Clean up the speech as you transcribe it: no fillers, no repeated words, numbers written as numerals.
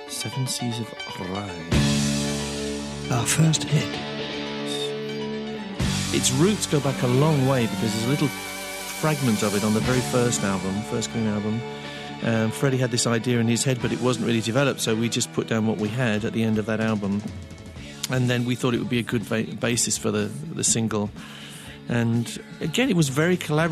Seven Seas of Rhye. Our first hit. Its roots go back a long way because there's a little fragment of it on the very first album, first Queen album. Freddie had this idea in his head, but it wasn't really developed, so we just put down what we had at the end of that album. And then we thought it would be a good basis for the single. And again, it was very collaborative.